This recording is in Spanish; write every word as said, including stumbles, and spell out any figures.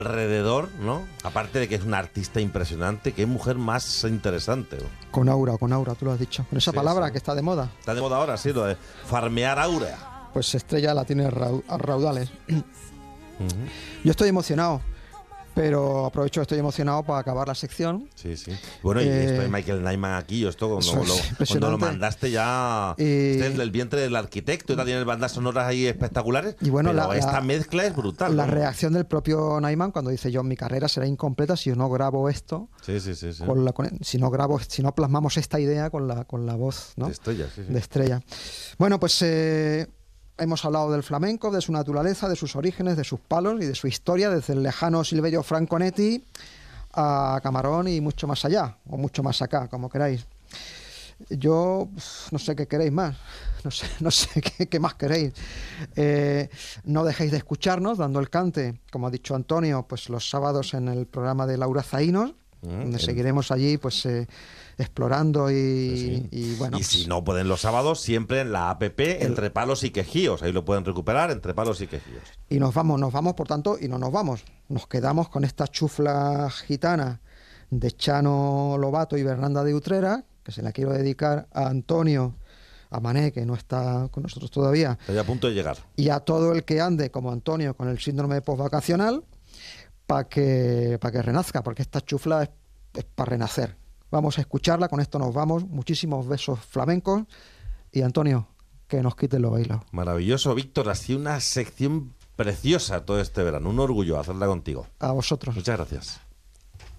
alrededor, ¿no? Aparte de que es una artista impresionante, qué mujer más interesante, ¿no? Con aura, con aura, tú lo has dicho. Con esa Sí, palabra sí. que está de moda. Está de moda ahora, sí, lo de farmear aura. Pues Estrella la tiene rau- a raudales. Uh-huh. Yo estoy emocionado, pero aprovecho que estoy emocionado para acabar la sección. Sí, sí. Bueno, y Eh, esto de Michael Nyman aquí, yo esto cuando, eso es lo, impresionante. cuando lo mandaste ya... Y- Este es del vientre del arquitecto, y tiene tiene bandas sonoras ahí espectaculares, Y bueno, pero la- esta la- mezcla es brutal, La ¿no? reacción del propio Nyman cuando dice: yo, mi carrera será incompleta si yo no grabo esto, Sí, sí, sí, sí. con la, con- si no grabo, si no plasmamos esta idea con la, con la voz, ¿no? De Estrella, sí, sí. de Estrella. Bueno, pues eh, hemos hablado del flamenco, de su naturaleza, de sus orígenes, de sus palos y de su historia, desde el lejano Silverio Franconetti a Camarón y mucho más allá, o mucho más acá, como queráis. Yo no sé qué queréis más, no sé, no sé qué, qué más queréis. Eh, no dejéis de escucharnos dando el cante, como ha dicho Antonio, pues los sábados en el programa de Laura Zaínos, Mm, donde el- seguiremos allí pues eh, explorando y, Sí. y bueno. y si pues, no pueden los sábados, siempre en la app Entre Palos y Quejíos. Ahí lo pueden recuperar, Entre Palos y Quejíos. Y nos vamos, nos vamos, por tanto, y no nos vamos. Nos quedamos con esta chufla gitana de Chano Lobato y Bernanda de Utrera, que se la quiero dedicar a Antonio, a Mané, que no está con nosotros todavía, Estoy a punto de llegar. y a todo el que ande como Antonio con el síndrome postvacacional, para que, para que renazca, porque esta chufla es, es para renacer. Vamos a escucharla, con esto nos vamos. Muchísimos besos flamencos. Y Antonio, que nos quite los bailados. Maravilloso, Víctor. Ha sido una sección preciosa todo este verano. Un orgullo hacerla contigo. A vosotros. Muchas gracias.